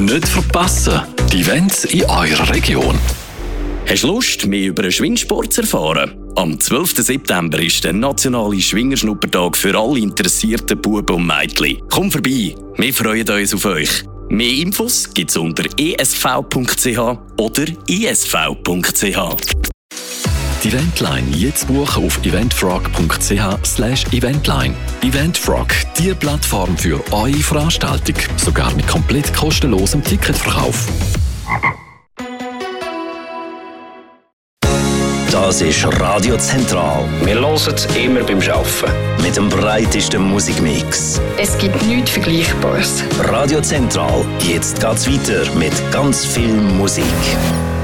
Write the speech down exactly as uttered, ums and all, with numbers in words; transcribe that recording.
Nicht verpassen, die Events in eurer Region. Hast du Lust, mehr über den Schwingsport zu erfahren? Am zwölften September ist der nationale Schwingerschnuppertag für alle interessierten Buben und Mädchen. Komm vorbei, wir freuen uns auf euch. Mehr Infos gibt es unter e s v punkt c h oder i s v punkt c h. Die Eventline jetzt buchen auf eventfrog punkt c h slash eventline. Eventfrog, die Plattform für eure Veranstaltung, sogar mit komplett kostenlosem Ticketverkauf. Das ist Radio Zentral. Wir hören es immer beim Arbeiten. Mit dem breitesten Musikmix. Es gibt nichts Vergleichbares. Radio Zentral, jetzt geht's weiter mit ganz viel Musik.